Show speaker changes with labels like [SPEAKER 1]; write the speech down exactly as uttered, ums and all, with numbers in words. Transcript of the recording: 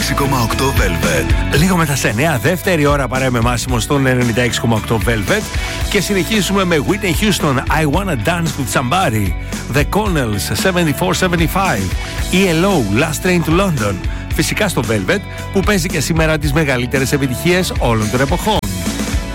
[SPEAKER 1] έξι κόμμα οκτώ Velvet.
[SPEAKER 2] Λίγο μετά σε εννιά, δεύτερη ώρα παρέα με Μάσιμο στον ενενήντα έξι κόμμα οκτώ Velvet. Και συνεχίζουμε με Whitney Houston, I Wanna Dance With Somebody, The Connells, εβδομήντα τέσσερα εβδομήντα πέντε, ι ελ ο, Last Train to London. Φυσικά στο Velvet που παίζει και σήμερα τις μεγαλύτερες επιτυχίες όλων των εποχών.